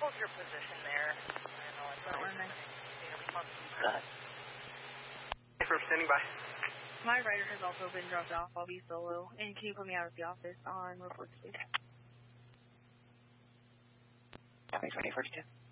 hold your position there. I don't know, it's not really Got it. From standing by. My rider has also been dropped off. I'll be solo. And can you put me out of the office on report 2? Copy 2042.